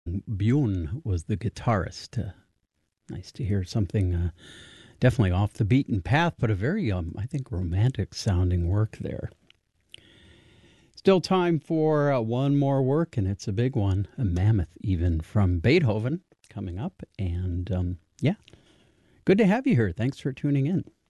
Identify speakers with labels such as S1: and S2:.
S1: Bjorn was the guitarist. Nice to hear something definitely off the beaten path, but a very, I think, romantic sounding work there. Still time for one more work, and it's a big one, a mammoth even, from Beethoven coming up. And yeah, good to have you here. Thanks for tuning in.